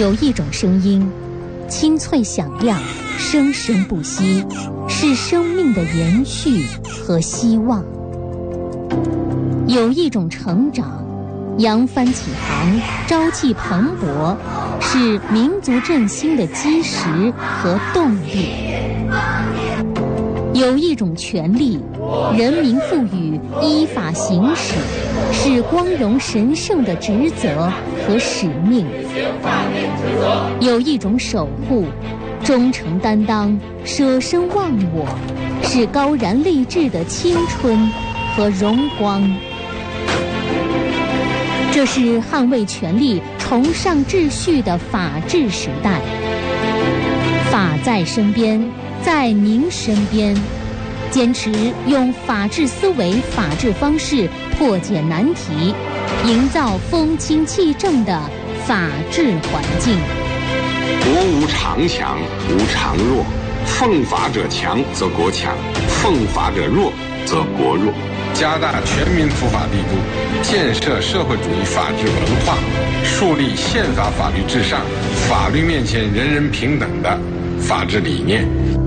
有一种声音，清脆响亮，生生不息，是生命的延续和希望。有一种成长，扬帆起航，朝气蓬勃，是民族振兴的基石和动力。有一种权利，人民赋予依法行使，是光荣神圣的职责和使命。有一种守护，忠诚担当，舍身忘我，是高然励志的青春和荣光。这是捍卫权利、崇尚秩序的法治时代。法在身边，在您身边，坚持用法治思维、法治方式破解难题，营造风清气正的法治环境。 国无常强，无常弱，奉法者强则国强，奉法者弱则国弱。 加大全民普法力度，建设社会主义法治文化，树立宪法法律至上、法律面前人人平等的法治理念。